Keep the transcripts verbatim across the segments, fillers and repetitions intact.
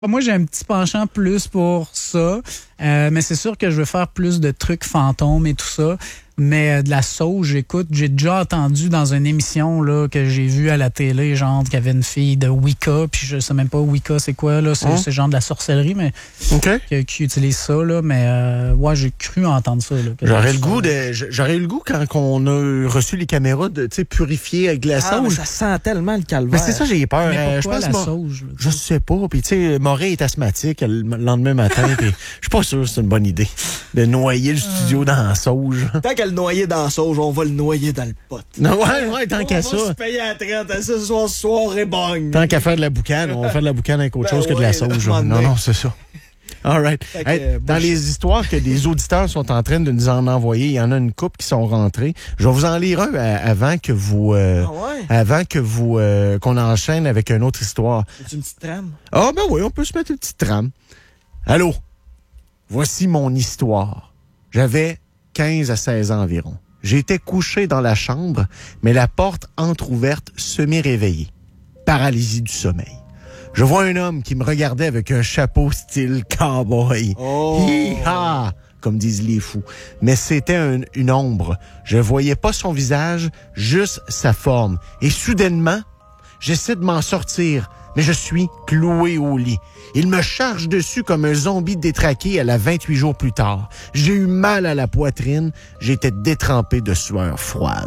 Moi, j'ai un petit penchant plus pour ça, euh, mais c'est sûr que je veux faire plus de trucs fantômes et tout ça. Mais euh, de la sauge, j'écoute, j'ai déjà entendu dans une émission là que j'ai vue à la télé, genre qu'il y avait une fille de Wicca, puis je sais même pas Wicca c'est quoi là, c'est, hein? c'est genre de la sorcellerie, mais okay. qui, qui utilise ça là. Mais euh, ouais, j'ai cru entendre ça. Là, j'aurais le goût de, j'aurais eu le goût quand on a reçu les caméras de, tu sais, purifier avec de la ah, sauge. Ça sent tellement le calvaire. Mais c'est ça, j'ai peur. Mais euh, pourquoi je pense la mon... sauge? Là, je sais pas. Puis tu sais, Moret est asthmatique le lendemain matin. Puis je suis pas sûr que c'est une bonne idée de noyer le studio dans la sauge. Tant qu'à le noyer dans la sauge, on va le noyer dans le pot. Non, ouais, ouais, tant on qu'à va ça. On va se payer à la traite. Ce soir, soir et bang. Tant qu'à faire de la boucane, on va faire de la boucane avec autre ben chose ouais, que de la sauge. Non, non, c'est ça. All right. Que, hey, euh, dans les histoires que des auditeurs sont en train de nous en envoyer, il y en a une couple qui sont rentrés. Je vais vous en lire un à, avant que vous, euh, ah ouais? avant que vous, euh, qu'on enchaîne avec une autre histoire. C'est une petite trame. Ah ben oui, on peut se mettre une petite trame. Allô. Voici mon histoire. J'avais quinze à seize ans environ. J'étais couché dans la chambre, mais la porte entr'ouverte semi-réveillée. Paralysie du sommeil. Je vois un homme qui me regardait avec un chapeau style cowboy. Oh. Hi-ha! Comme disent les fous. Mais c'était un, une ombre. Je voyais pas son visage, juste sa forme. Et soudainement, j'essaie de m'en sortir, mais je suis cloué au lit. Il me charge dessus comme un zombie détraqué à la vingt-huit jours plus tard. J'ai eu mal à la poitrine. J'étais détrempé de sueur froide.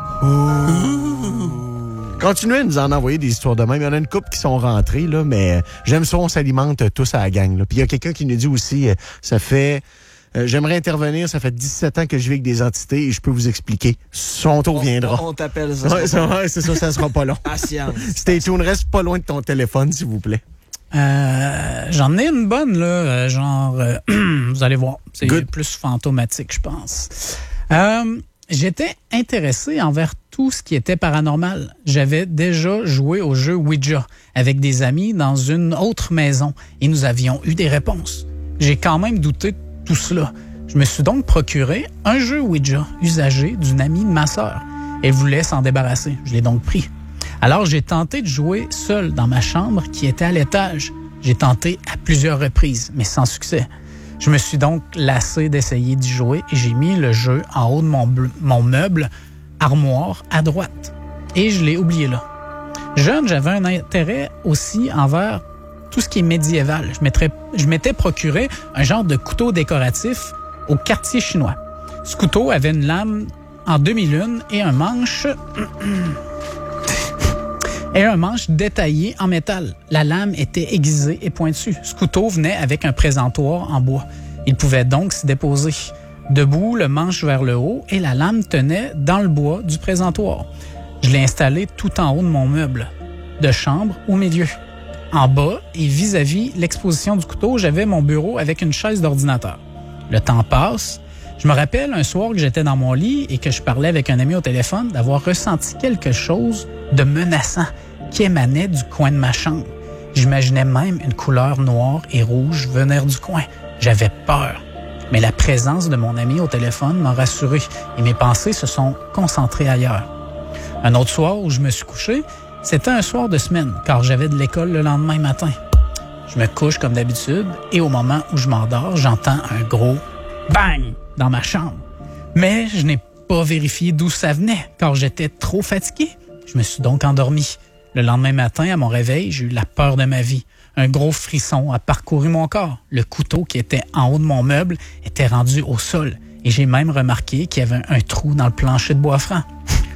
Ouh. Continuez à nous en envoyer des histoires de même. Il y en a une couple qui sont rentrées, là, mais j'aime ça, on s'alimente tous à la gang. Là. Puis il y a quelqu'un qui nous dit aussi, euh, ça fait... Euh, j'aimerais intervenir, ça fait dix-sept ans que je vis avec des entités et je peux vous expliquer. Son tour viendra. On, on t'appelle ça. Ouais, ça ouais, c'est ça, ça sera pas long. Patience. Stay tuned, reste pas loin de ton téléphone, s'il vous plaît. Euh, j'en ai une bonne, là, euh, genre, euh, vous allez voir, c'est Good. plus fantomatique, je pense. Euh, j'étais intéressé envers tout ce qui était paranormal. J'avais déjà joué au jeu Ouija avec des amis dans une autre maison et nous avions eu des réponses. J'ai quand même douté de tout cela. Je me suis donc procuré un jeu Ouija usagé d'une amie de ma sœur. Elle voulait s'en débarrasser. Je l'ai donc pris. Alors, j'ai tenté de jouer seul dans ma chambre qui était à l'étage. J'ai tenté à plusieurs reprises, mais sans succès. Je me suis donc lassé d'essayer d'y jouer et j'ai mis le jeu en haut de mon, bleu, mon meuble armoire à droite. Et je l'ai oublié là. Jeune, j'avais un intérêt aussi envers tout ce qui est médiéval. Je m'étais, je m'étais procuré un genre de couteau décoratif au quartier chinois. Ce couteau avait une lame en demi-lune et un manche... et un manche détaillé en métal. La lame était aiguisée et pointue. Ce couteau venait avec un présentoir en bois. Il pouvait donc s'y déposer. Debout, le manche vers le haut et la lame tenait dans le bois du présentoir. Je l'ai installé tout en haut de mon meuble de chambre au milieu. En bas et vis-à-vis l'exposition du couteau, j'avais mon bureau avec une chaise d'ordinateur. Le temps passe. Je me rappelle un soir que j'étais dans mon lit et que je parlais avec un ami au téléphone d'avoir ressenti quelque chose de menaçant qui émanait du coin de ma chambre. J'imaginais même une couleur noire et rouge venir du coin. J'avais peur. Mais la présence de mon ami au téléphone m'a rassuré et mes pensées se sont concentrées ailleurs. Un autre soir où je me suis couché, c'était un soir de semaine car j'avais de l'école le lendemain matin. Je me couche comme d'habitude et au moment où je m'endors, j'entends un gros bang dans ma chambre. Mais je n'ai pas vérifié d'où ça venait car j'étais trop fatigué. Je me suis donc endormi. Le lendemain matin, à mon réveil, j'ai eu la peur de ma vie. Un gros frisson a parcouru mon corps. Le couteau qui était en haut de mon meuble était rendu au sol. Et j'ai même remarqué qu'il y avait un trou dans le plancher de bois franc.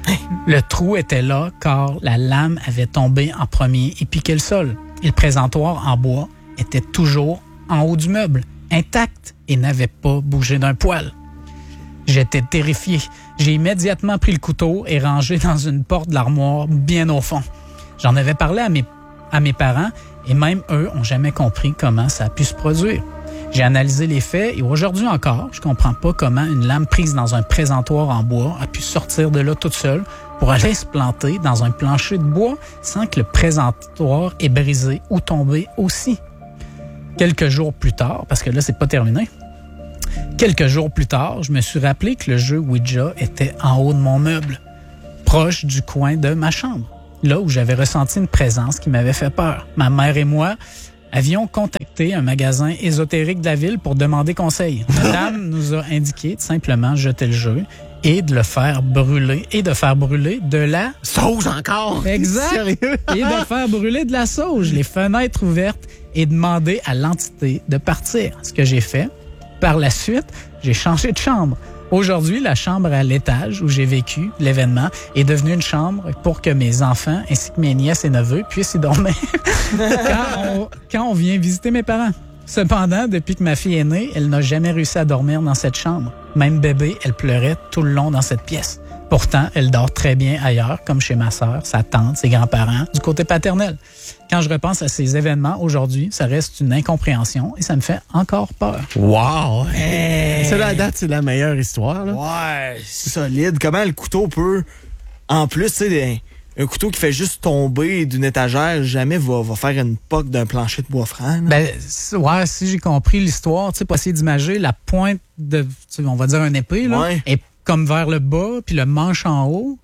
Le trou était là car la lame avait tombé en premier et piqué le sol. Et le présentoir en bois était toujours en haut du meuble, intact et n'avait pas bougé d'un poil. J'étais terrifié. J'ai immédiatement pris le couteau et rangé dans une porte de l'armoire bien au fond. J'en avais parlé à mes, à mes parents et même eux ont jamais compris comment ça a pu se produire. J'ai analysé les faits et aujourd'hui encore, je comprends pas comment une lame prise dans un présentoir en bois a pu sortir de là toute seule pour aller se planter dans un plancher de bois sans que le présentoir ait brisé ou tombé aussi. Quelques jours plus tard, parce que là, c'est pas terminé, quelques jours plus tard, je me suis rappelé que le jeu Ouija était en haut de mon meuble, proche du coin de ma chambre, là où j'avais ressenti une présence qui m'avait fait peur. Ma mère et moi avions contacté un magasin ésotérique de la ville pour demander conseil. La dame nous a indiqué de simplement jeter le jeu et de le faire brûler et de faire brûler de la sauge encore. Exact. Sérieux? Et de faire brûler de la sauge, les fenêtres ouvertes et demander à l'entité de partir. Ce que j'ai fait. Par la suite, j'ai changé de chambre. Aujourd'hui, la chambre à l'étage où j'ai vécu l'événement est devenue une chambre pour que mes enfants ainsi que mes nièces et neveux puissent y dormir quand, on, quand on vient visiter mes parents. Cependant, depuis que ma fille est née, elle n'a jamais réussi à dormir dans cette chambre. Même bébé, elle pleurait tout le long dans cette pièce. Pourtant, elle dort très bien ailleurs, comme chez ma sœur, sa tante, ses grands-parents, du côté paternel. Quand je repense à ces événements aujourd'hui, ça reste une incompréhension et ça me fait encore peur. Wow! Hey. Ça, la date, c'est la meilleure histoire. Là. Ouais, c'est solide. Comment le couteau peut... En plus, tu sais, un couteau qui fait juste tomber d'une étagère, jamais va, va faire une poque d'un plancher de bois franc. Ben, ouais, si j'ai compris l'histoire, tu sais, pour essayer d'imager la pointe de, on va dire, une épée, là, ouais. est comme vers le bas, puis le manche en haut.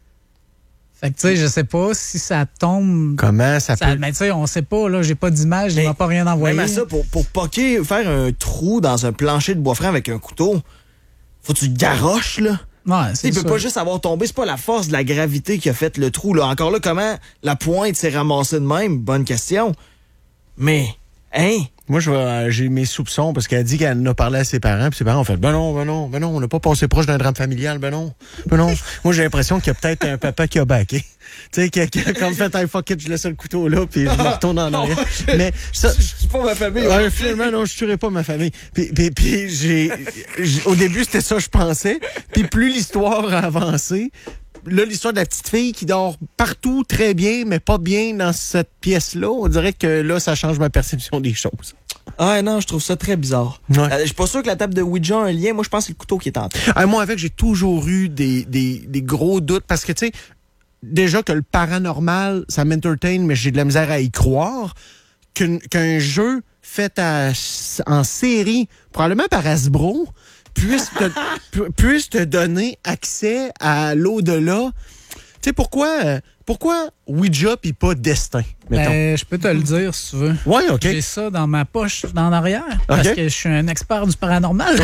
Fait que, tu sais, je sais pas si ça tombe... Comment ça, ça peut... Mais tu sais, on sait pas, là, j'ai pas d'image, il m'a pas rien envoyé. Même à ça, pour, pour poquer, faire un trou dans un plancher de bois franc avec un couteau, faut que tu garoches, là. Ouais, c'est il ça. peut pas juste avoir tombé, c'est pas la force de la gravité qui a fait le trou, là. Encore là, comment la pointe s'est ramassée de même? Bonne question. Mais, hein? Moi, je vais, j'ai mes soupçons parce qu'elle dit qu'elle en a parlé à ses parents, puis ses parents ont fait « Ben non, ben non, ben non, on n'a pas passé proche d'un drame familial, ben non, ben non. » Moi, j'ai l'impression qu'il y a peut-être un papa qui a baqué. Tu sais, qui a, qui a comme fait « Hey, fuck it, je laisse le couteau là, puis je me retourne en arrière. » Mais ça... Je suis pas ma famille. Ouais, finalement, non, je tuerai pas ma famille. Puis, puis, puis j'ai, j'ai... Au début, c'était ça, je pensais. Puis plus l'histoire a avancé... Là, l'histoire de la petite fille qui dort partout très bien, mais pas bien dans cette pièce-là, on dirait que là, ça change ma perception des choses. Ah non, je trouve ça très bizarre. Ouais. Euh, je suis pas sûr que la table de Ouija a un lien. Moi, je pense que c'est le couteau qui est en tête. Ah, moi, avec, j'ai toujours eu des, des, des gros doutes parce que, tu sais, déjà que le paranormal, ça m'entertain, mais j'ai de la misère à y croire. Qu'un, qu'un jeu fait à, en série, probablement par Hasbro, puisse te, puisse te donner accès à l'au-delà. Tu sais, pourquoi, pourquoi Ouija pis pas Destin, mettons? Ben, je peux te le dire, si tu veux. Ouais, OK. J'ai ça dans ma poche, dans l'arrière, parce okay. que je suis un expert du paranormal.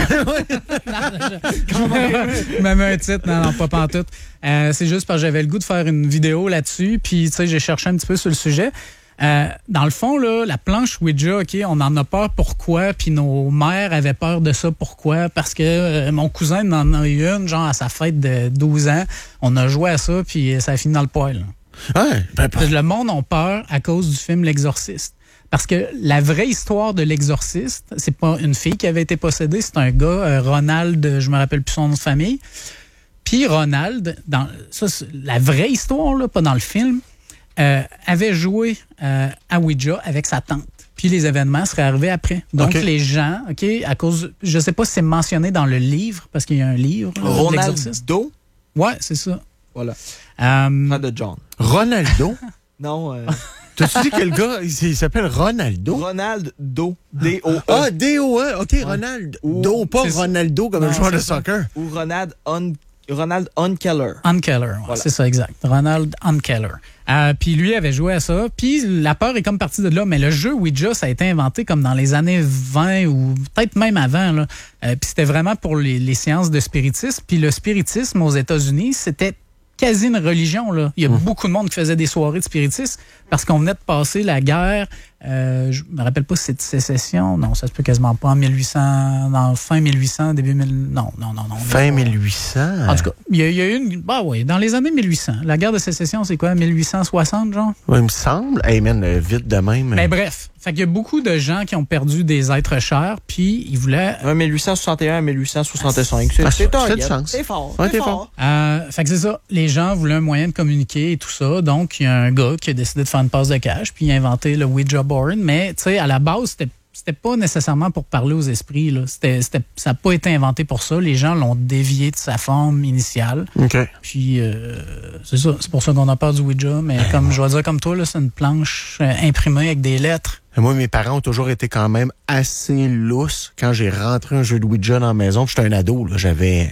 Je me mets un titre, non, non, pas pantoute. Euh, c'est juste parce que j'avais le goût de faire une vidéo là-dessus, puis tu sais, j'ai cherché un petit peu sur le sujet. Euh, dans le fond, là, la planche Ouija, OK, on en a peur pourquoi, puis nos mères avaient peur de ça pourquoi, parce que euh, mon cousin en a eu une, genre à sa fête de douze ans, on a joué à ça, puis ça a fini dans le poêle. Ouais, ben, ben. Le monde a peur à cause du film L'Exorciste. Parce que la vraie histoire de l'exorciste, c'est pas une fille qui avait été possédée, c'est un gars, euh, Ronald, je me rappelle plus son nom de famille. Puis Ronald, dans ça, la vraie histoire, là, pas dans le film, Euh, avait joué euh, à Ouija avec sa tante. Puis les événements seraient arrivés après. Donc okay. les gens, OK, à cause... Je sais pas si c'est mentionné dans le livre, parce qu'il y a un livre. Là, Ronaldo? Ouais, c'est ça. Voilà. Euh, Frère de John. Ronaldo? Non. Euh... T'as-tu dit que le gars, il, il s'appelle Ronaldo? Ronaldo. D O E. Ah, D O E. OK, ouais. Ronaldo. Pas Ronaldo comme non, un joueur de soccer. Ou Ronald On... Ronald Unkeller. Unkeller, ouais, voilà. C'est ça, exact. Ronald Unkeller. Euh, puis lui avait joué à ça. Puis la peur est comme partie de là. Mais le jeu Ouija, ça a été inventé comme dans les années vingt ou peut-être même avant. Là. Euh, puis c'était vraiment pour les, les séances de spiritisme. Puis le spiritisme aux États-Unis, c'était quasi une religion. Là. Il y a mmh. beaucoup de monde qui faisait des soirées de spiritisme parce qu'on venait de passer la guerre. Euh, je me rappelle pas si c'est de sécession. Non, ça se peut quasiment pas. En mille huit cents, non, fin mille huit cents, début mille... Non, non, non, non. Fin mille huit cents? En tout cas, il y, y a eu une... Bah oui, dans les années mille huit cents. La guerre de sécession, c'est quoi, mille huit cent soixante, genre? Oui, il me semble. Hey man, vite de même. Mais bref, fait qu'il y a beaucoup de gens qui ont perdu des êtres chers, puis ils voulaient... Ouais, mille huit cent soixante et un à mille huit cent soixante-cinq. C'est, ah, c'est, c'est, c'est, c'est, c'est fort. Ouais, c'est fort. fort. Euh, fait que c'est ça. Les gens voulaient un moyen de communiquer et tout ça. Donc, il y a un gars qui a décidé de faire une passe de cash, puis il a inventé le Ouija board. Mais, tu sais, à la base, c'était, c'était pas nécessairement pour parler aux esprits. Là. C'était, c'était, ça n'a pas été inventé pour ça. Les gens l'ont dévié de sa forme initiale. OK. Puis, euh, c'est ça. C'est pour ça qu'on a peur du Ouija. Mais comme je vais dire comme toi, là, c'est une planche euh, imprimée avec des lettres. Moi, mes parents ont toujours été quand même assez lousses quand j'ai rentré un jeu de Ouija dans la maison. J'étais un ado, là. J'avais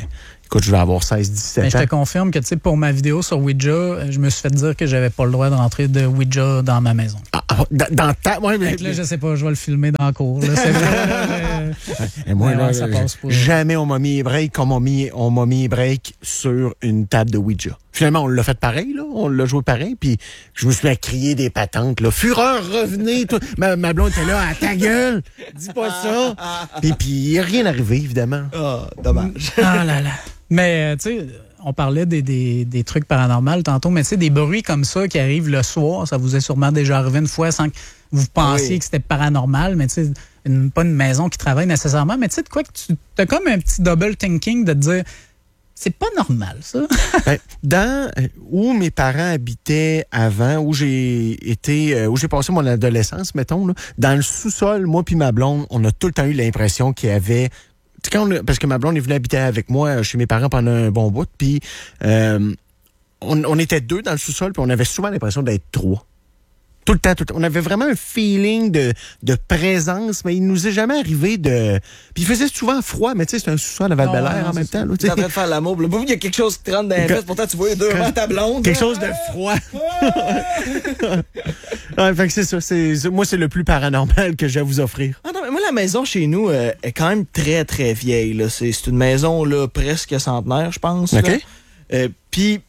Écoute, je vais avoir seize dix-sept Mais ans. je te confirme que, tu sais, pour ma vidéo sur Ouija, je me suis fait dire que j'avais pas le droit de rentrer de Ouija dans ma maison. Ah, ah, dans, dans ta... Ouais, mais... Fait que là, je sais pas, je vais le filmer dans la cour. Là, c'est vrai, mais... Et moi, mais là, ouais, ça passe pas. jamais on m'a mis break comme on m'a mis, on m'a mis break sur une table de Ouija. Finalement, on l'a fait pareil, là. On l'a joué pareil, puis je me suis mis à crier des patentes, là. Fureur, revenez! Tout. Ma, ma blonde était là, à ta gueule! Dis pas ça! Puis, puis il n'y a rien arrivé, évidemment. Ah, dommage. Ah là là. Mais, tu sais, on parlait des, des, des trucs paranormaux tantôt, mais tu sais, des bruits comme ça qui arrivent le soir, ça vous est sûrement déjà arrivé une fois sans que vous pensiez oui. que c'était paranormal, mais tu sais, une, pas une maison qui travaille nécessairement, mais tu sais, de quoi que tu as comme un petit double thinking de te dire, c'est pas normal, ça. Ben, dans où mes parents habitaient avant, où j'ai été, où j'ai passé mon adolescence, mettons, là, dans le sous-sol, moi puis ma blonde, on a tout le temps eu l'impression qu'il y avait... Quand on, parce que ma blonde est venue habiter avec moi chez mes parents pendant un bon bout, puis euh, on, on était deux dans le sous-sol, puis on avait souvent l'impression d'être trois. Tout le temps, tout le temps. On avait vraiment un feeling de, de présence, mais il nous est jamais arrivé de... Puis il faisait souvent froid, mais tu sais, c'est un sous-sol à Val-Bélair en même temps. Là, Tu es en train de faire l'amour. Là, il y a quelque chose qui te rentre dans les fesses, pourtant tu vois les deux mains à ta blonde. Quelque chose de froid. Ouais, fait que c'est ça. C'est, moi, c'est le plus paranormal que j'ai à vous offrir. Ah non, mais moi, la maison chez nous euh, est quand même très, très vieille. Là. C'est, c'est une maison là, presque centenaire, je pense. OK. Euh, Puis,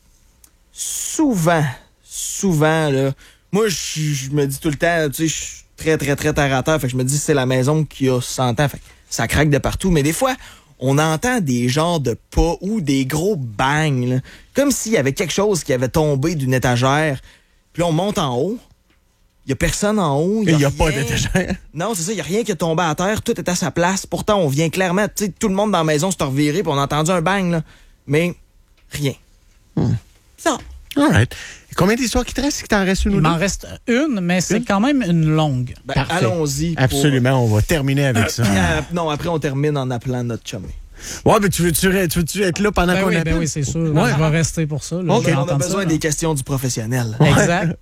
souvent, souvent, là, moi, je, je me dis tout le temps, tu sais, je suis très, très, très terre à terre. Fait que je me dis, c'est la maison qui a cent ans. Fait que ça craque de partout. Mais des fois, on entend des genres de pas ou des gros bangs, là, comme s'il y avait quelque chose qui avait tombé d'une étagère. Puis là, on monte en haut. Il n'y a personne en haut. Il n'y a, rien. pas d'étagère. Non, c'est ça. Il n'y a rien qui est tombé à terre. Tout est à sa place. Pourtant, on vient clairement... Tu sais, tout le monde dans la maison s'est reviré puis on a entendu un bang, là. Mais rien. Hmm. Ça. All right. Combien d'histoires qui te restent? Qu'il t'en reste une Il ou deux? m'en reste une, mais c'est Une? quand même une longue. Ben, Parfait. allons-y. Pour... Absolument. On va terminer avec Euh, ça. euh, non, après, on termine en appelant notre chumé. Ouais, mais tu veux-tu, tu veux-tu être là pendant Ben qu'on oui, appelle? ben oui, c'est sûr. Ouais. Je vais rester pour ça. Là. OK. Je vais On a entendre besoin ça, des là. questions du professionnel. Exact.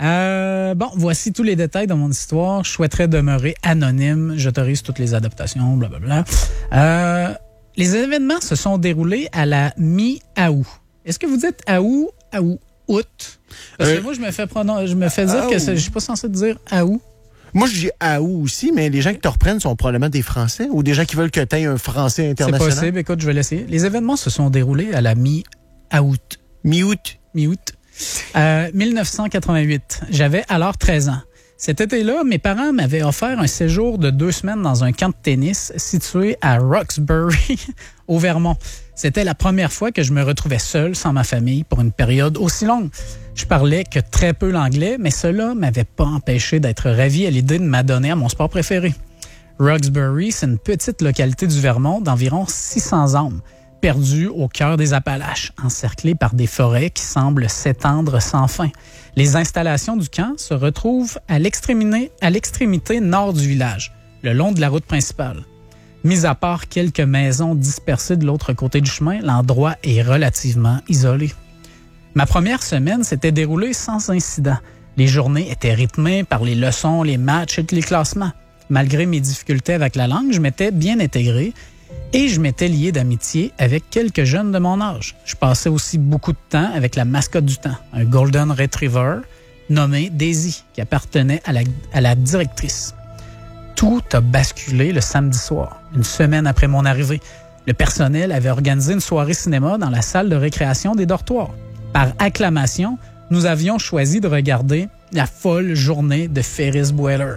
Euh, bon, voici tous les détails de mon histoire. Je souhaiterais demeurer anonyme. J'autorise toutes les adaptations, blablabla. Euh, les événements se sont déroulés à la mi-août. Est-ce que vous dites août, août, août? Parce que Euh, moi, je me fais, pronon- je me fais dire août. que c'est- je suis pas censé dire août. Moi, je dis à où aussi, mais les gens qui te reprennent sont probablement des Français ou des gens qui veulent que tu aies un Français C'est international. possible. Écoute, je vais l'essayer. Les événements se sont déroulés à la mi-août. Mi-août. Mi-août. Euh, mille neuf cent quatre-vingt-huit. J'avais alors treize ans. Cet été-là, mes parents m'avaient offert un séjour de deux semaines dans un camp de tennis situé à Roxbury, au Vermont. C'était la première fois que je me retrouvais seul, sans ma famille, pour une période aussi longue. Je parlais que très peu l'anglais, mais cela m'avait pas empêché d'être ravi à l'idée de m'adonner à mon sport préféré. Roxbury, c'est une petite localité du Vermont d'environ six cents âmes, perdue au cœur des Appalaches, encerclée par des forêts qui semblent s'étendre sans fin. Les installations du camp se retrouvent à l'extrémité, à l'extrémité nord du village, le long de la route principale. Mis à part quelques maisons dispersées de l'autre côté du chemin, l'endroit est relativement isolé. Ma première semaine s'était déroulée sans incident. Les journées étaient rythmées par les leçons, les matchs et les classements. Malgré mes difficultés avec la langue, je m'étais bien intégré et je m'étais lié d'amitié avec quelques jeunes de mon âge. Je passais aussi beaucoup de temps avec la mascotte du temps, un Golden Retriever nommé Daisy, qui appartenait à la, à la directrice. Tout a basculé le samedi soir, une semaine après mon arrivée. Le personnel avait organisé une soirée cinéma dans la salle de récréation des dortoirs. Par acclamation, nous avions choisi de regarder La folle journée de Ferris Bueller.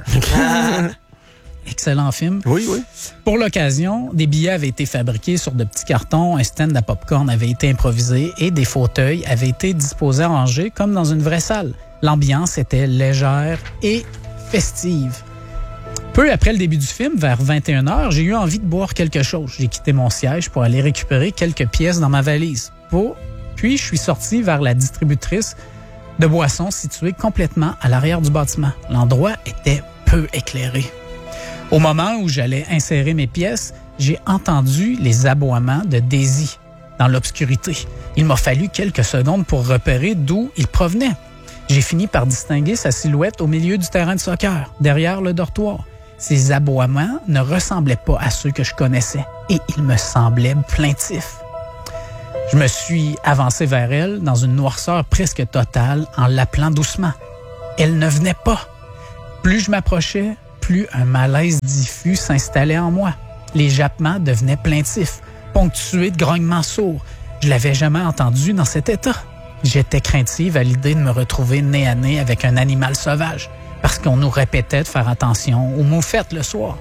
Excellent film. Oui, oui. Pour l'occasion, des billets avaient été fabriqués sur de petits cartons, un stand à popcorn avait été improvisé et des fauteuils avaient été disposés en rangées comme dans une vraie salle. L'ambiance était légère et festive. Peu après le début du film, vers vingt et une heures, j'ai eu envie de boire quelque chose. J'ai quitté mon siège pour aller récupérer quelques pièces dans ma valise. Pour... Puis, je suis sorti vers la distributrice de boissons située complètement à l'arrière du bâtiment. L'endroit était peu éclairé. Au moment où j'allais insérer mes pièces, j'ai entendu les aboiements de Daisy dans l'obscurité. Il m'a fallu quelques secondes pour repérer d'où il provenait. J'ai fini par distinguer sa silhouette au milieu du terrain de soccer, derrière le dortoir. Ses aboiements ne ressemblaient pas à ceux que je connaissais et ils me semblaient plaintifs. Je me suis avancé vers elle dans une noirceur presque totale en l'appelant doucement. Elle ne venait pas. Plus je m'approchais, plus un malaise diffus s'installait en moi. Les jappements devenaient plaintifs, ponctués de grognements sourds. Je l'avais jamais entendu dans cet état. J'étais craintive à l'idée de me retrouver nez à nez avec un animal sauvage, parce qu'on nous répétait de faire attention aux moufettes le soir.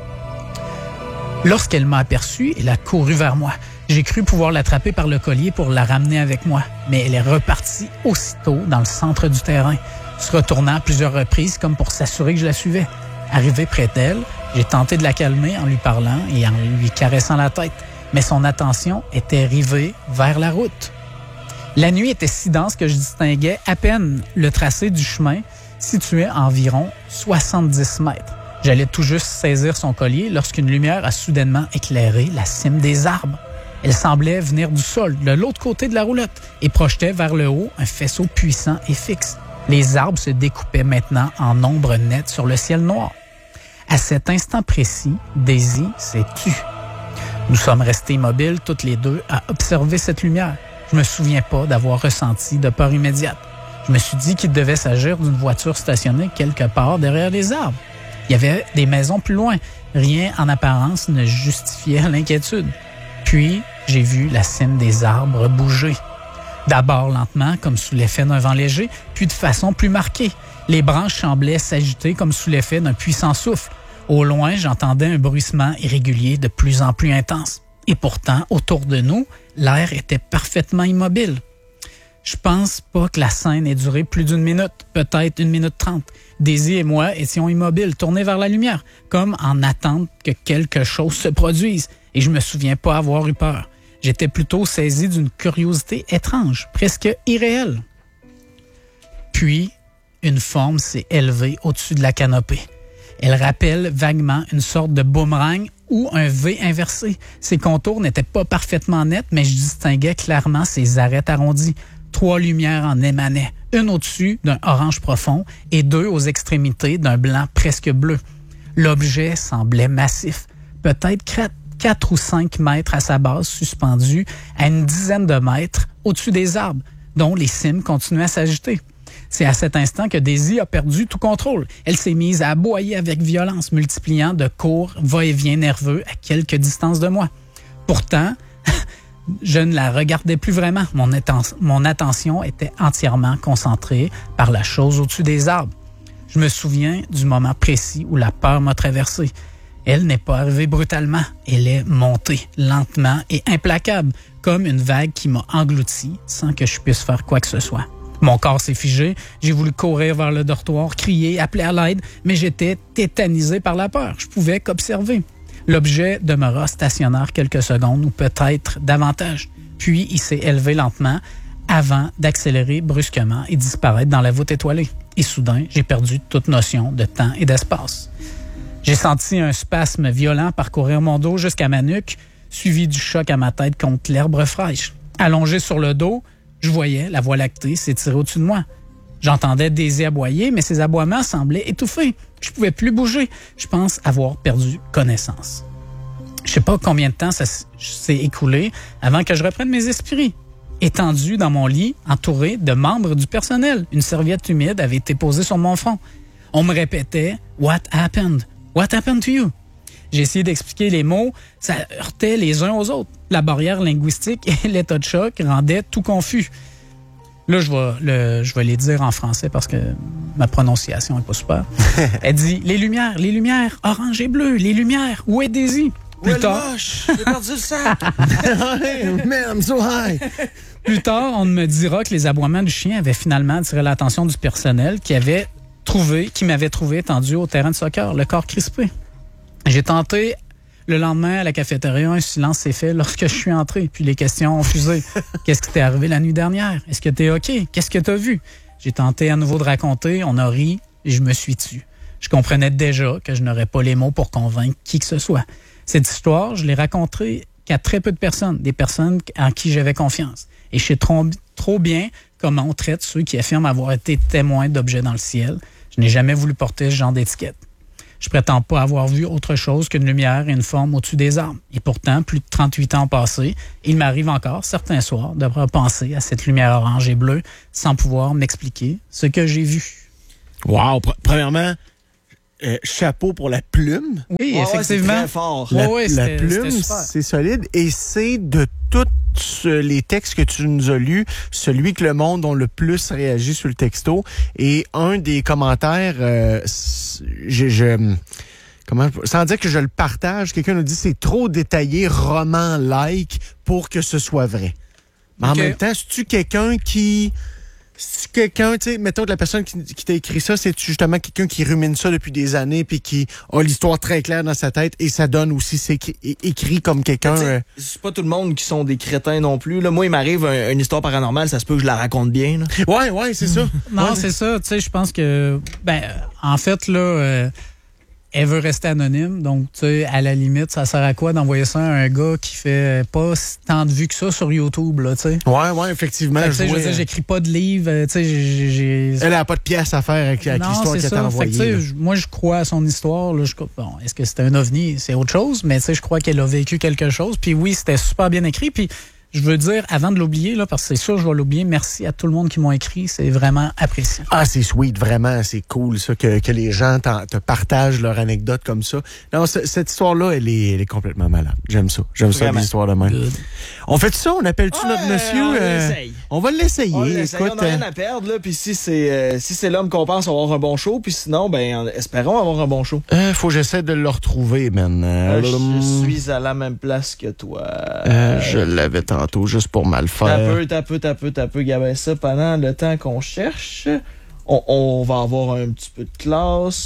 Lorsqu'elle m'a aperçu, elle a couru vers moi. J'ai cru pouvoir l'attraper par le collier pour la ramener avec moi, mais elle est repartie aussitôt dans le centre du terrain, se retournant à plusieurs reprises comme pour s'assurer que je la suivais. Arrivé près d'elle, j'ai tenté de la calmer en lui parlant et en lui caressant la tête, mais son attention était rivée vers la route. La nuit était si dense que je distinguais à peine le tracé du chemin situé à environ soixante-dix mètres. J'allais tout juste saisir son collier lorsqu'une lumière a soudainement éclairé la cime des arbres. Elle semblait venir du sol, de l'autre côté de la roulotte, et projetait vers le haut un faisceau puissant et fixe. Les arbres se découpaient maintenant en ombres nettes sur le ciel noir. À cet instant précis, Daisy s'est tue. Nous sommes restés immobiles toutes les deux à observer cette lumière. Je me souviens pas d'avoir ressenti de peur immédiate. Je me suis dit qu'il devait s'agir d'une voiture stationnée quelque part derrière les arbres. Il y avait des maisons plus loin. Rien en apparence ne justifiait l'inquiétude. Puis, j'ai vu la cime des arbres bouger. D'abord lentement, comme sous l'effet d'un vent léger, puis de façon plus marquée. Les branches semblaient s'agiter comme sous l'effet d'un puissant souffle. Au loin, j'entendais un bruissement irrégulier de plus en plus intense. Et pourtant, autour de nous, l'air était parfaitement immobile. Je pense pas que la scène ait duré plus d'une minute, peut-être une minute trente. Daisy et moi étions immobiles, tournés vers la lumière, comme en attente que quelque chose se produise. Et je me souviens pas avoir eu peur. J'étais plutôt saisi d'une curiosité étrange, presque irréelle. Puis, une forme s'est élevée au-dessus de la canopée. Elle rappelle vaguement une sorte de boomerang ou un V inversé. Ses contours n'étaient pas parfaitement nets, mais je distinguais clairement ses arêtes arrondies. Trois lumières en émanaient, une au-dessus d'un orange profond et deux aux extrémités d'un blanc presque bleu. L'objet semblait massif, peut-être quatre ou cinq mètres à sa base, suspendu à une dizaine de mètres au-dessus des arbres, dont les cimes continuaient à s'agiter. C'est à cet instant que Daisy a perdu tout contrôle. Elle s'est mise à aboyer avec violence, multipliant de courts va-et-vient nerveux à quelque distance de moi. Pourtant, je ne la regardais plus vraiment. Mon, atten- mon attention était entièrement concentrée par la chose au-dessus des arbres. Je me souviens du moment précis où la peur m'a traversé. Elle n'est pas arrivée brutalement. Elle est montée, lentement et implacable, comme une vague qui m'a englouti sans que je puisse faire quoi que ce soit. Mon corps s'est figé. J'ai voulu courir vers le dortoir, crier, appeler à l'aide, mais j'étais tétanisé par la peur. Je pouvais qu'observer. L'objet demeura stationnaire quelques secondes ou peut-être davantage. Puis, il s'est élevé lentement avant d'accélérer brusquement et disparaître dans la voûte étoilée. Et soudain, j'ai perdu toute notion de temps et d'espace. J'ai senti un spasme violent parcourir mon dos jusqu'à ma nuque, suivi du choc à ma tête contre l'herbe fraîche. Allongé sur le dos, je voyais la Voie lactée s'étirer au-dessus de moi. J'entendais Daisy aboyer, mais ses aboiements semblaient étouffés. Je pouvais plus bouger. Je pense avoir perdu connaissance. Je sais pas combien de temps ça s'est écoulé avant que je reprenne mes esprits. Étendu dans mon lit, entouré de membres du personnel, une serviette humide avait été posée sur mon front. On me répétait « What happened? What happened to you? » J'ai essayé d'expliquer les mots, ça heurtait les uns aux autres. La barrière linguistique et l'état de choc rendaient tout confus. Là, je vais, le, je vais les dire en français parce que ma prononciation est pas super. Elle dit « Les lumières, les lumières, orange et bleu, les lumières, où est Daisy? » Plus ouais, tard, j'ai perdu le sac. Man, I'm so high. Plus tard, on me dira que les aboiements du chien avaient finalement attiré l'attention du personnel qui avait trouvé, qui m'avait trouvé étendu au terrain de soccer, le corps crispé. J'ai tenté le lendemain à la cafétéria, un silence s'est fait lorsque je suis entré, puis les questions ont fusé. Qu'est-ce qui t'est arrivé la nuit dernière? Est-ce que t'es OK? Qu'est-ce que t'as vu? J'ai tenté à nouveau de raconter, on a ri et je me suis tu. Je comprenais déjà que je n'aurais pas les mots pour convaincre qui que ce soit. Cette histoire, je l'ai racontée qu'à très peu de personnes, des personnes en qui j'avais confiance. Et je sais trop, trop bien comment on traite ceux qui affirment avoir été témoins d'objets dans le ciel. Je n'ai jamais voulu porter ce genre d'étiquette. Je prétends pas avoir vu autre chose qu'une lumière et une forme au-dessus des arbres. Et pourtant, plus de trente-huit ans passés, il m'arrive encore, certains soirs, de repenser à cette lumière orange et bleue sans pouvoir m'expliquer ce que j'ai vu. Wow! Pr- premièrement, euh, chapeau pour la plume. Oui, Ouais, effectivement. ouais, c'est très fort. La, Ouais, ouais, la c'était- plume, c'était super. c'est solide. Et c'est de tous les textes que tu nous as lus, celui que le monde ont le plus réagi sur le texto. Et un des commentaires, euh, je, je comment, sans dire que je le partage, quelqu'un nous dit c'est trop détaillé, roman-like, pour que ce soit vrai. Mais Okay. en même temps, c'est-tu quelqu'un qui... Si quelqu'un, tu sais, mettons que la personne qui, qui t'a écrit ça, c'est justement quelqu'un qui rumine ça depuis des années puis qui a l'histoire très claire dans sa tête et ça donne aussi, c'est é- écrit comme quelqu'un. Tu sais, euh, C'est pas tout le monde qui sont des crétins non plus. Là, moi, il m'arrive un- une histoire paranormale, ça se peut que je la raconte bien. Là. Ouais, ouais, c'est ça. Non, Ouais. c'est ça. Tu sais, je pense que, ben, en fait, là, euh, elle veut rester anonyme. Donc, tu sais, à la limite, ça sert à quoi d'envoyer ça à un gars qui fait pas tant de vues que ça sur YouTube, là, tu sais? Ouais, ouais, effectivement. Fait que, tu sais, je vois, veux dire, euh, j'écris pas de livres, euh, tu sais, j'ai- j'ai... Elle a pas de pièce à faire avec, avec Non, l'histoire c'est qu'elle t'a ça. Fait que, tu sais, envoyée. là. je- moi, je crois à son histoire. Là, je, bon, est-ce que c'était un ovni? C'est autre chose, mais tu sais, je crois qu'elle a vécu quelque chose. Puis oui, c'était super bien écrit. Puis je veux dire, avant de l'oublier, là, parce que c'est sûr, je vais l'oublier, merci à tout le monde qui m'ont écrit. C'est vraiment apprécié. Ah, c'est sweet, vraiment, c'est cool ça que, que les gens t'en- te partagent leur anecdote comme ça. Non, c- cette histoire-là, elle est, elle est complètement malade. J'aime ça. J'aime ça, Vraiment. les histoires de même. Good. On fait ça, on appelle-tu Ouais, notre monsieur? on euh, l'essaye. on va l'essayer. On l'essaye, Écoute, on n'a rien euh, à perdre. Là, puis si c'est euh, si c'est l'homme qu'on pense avoir un bon show, puis sinon, ben en- espérons avoir un bon show. euh, faut que j'essaie de le retrouver, man. Euh, Euh, je suis à la même place que toi. euh, je l'avais tantôt, juste pour mal T'as faire. peu, t'as peu, t'as peu, t'as peu, Gabin, ça pendant le temps qu'on cherche. On, on va avoir un petit peu de classe.